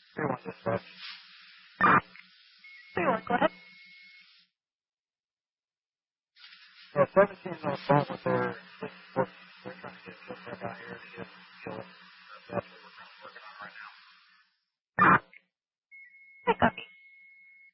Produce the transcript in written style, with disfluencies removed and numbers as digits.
Everyone's just such. Everyone, go ahead. Yeah, 17's on the phone with their